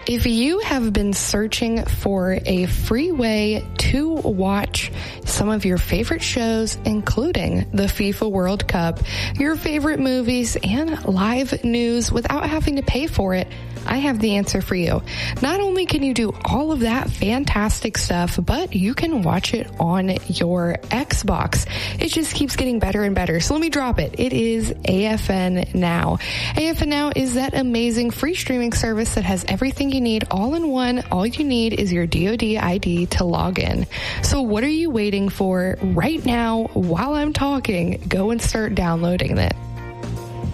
If you have been searching for a free way to watch some of your favorite shows, including the FIFA World Cup, your favorite movies, and live news without having to pay for it, I have the answer for you. Not only can you do all of that fantastic stuff, but you can watch it on your Xbox. It just keeps getting better and better. So let me drop it. It is AFN Now. AFN Now is that amazing free streaming service that has everything you need all in one. All you need is your DoD ID to log in. So what are you waiting for right now while I'm talking? Go and start downloading it.